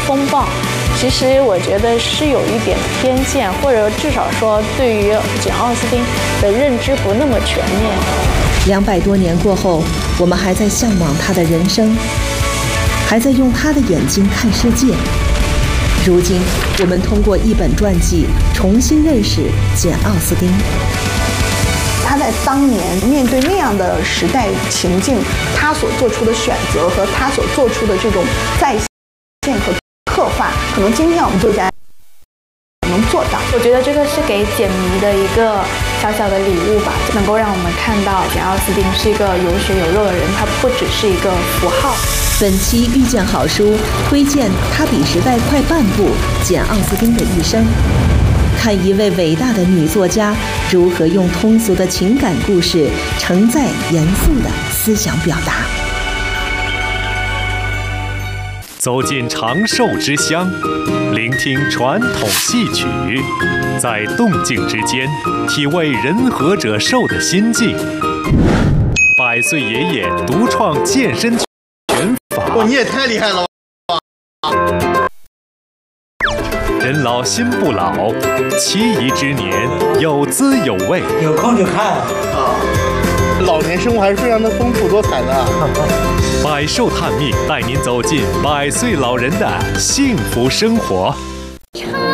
风暴，其实我觉得是有一点偏见，或者至少说对于简·奥斯汀的认知不那么全面。 200多年过后，我们还在向往他的人生，还在用他的眼睛看世界。如今，我们通过一本传记重新认识简·奥斯汀。 他在当年面对那样的时代情境，他所做出的选择和他所做出的这种再现和刻画，可能今天我们作家能做到。 我觉得这个是给简迷的一个小小的礼物吧，能够让我们看到简·奥斯汀是一个有血有肉的人，他不只是一个符号。 本期遇见好书推荐他比时代快半步简·奥斯汀的一生，看一位伟大的女作家如何用通俗的情感故事承载严肃的思想表达。 走进长寿之乡，聆听传统戏曲，在动静之间体味人和者寿的心境。100岁爷爷独创健身拳法， 哦，你也太厉害了吧！ 人老心不老，7宜之年有滋有味。 有空就看啊，老年生活还是非常的丰富多彩的。 百寿探秘带您走进100岁老人的幸福生活。